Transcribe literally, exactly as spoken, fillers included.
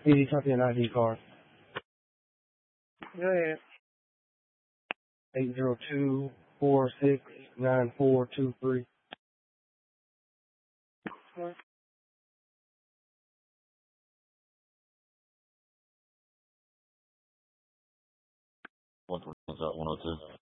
P D, copy an I D card. Go ahead. eight zero two, four six nine four two three. What? What's up, one oh two?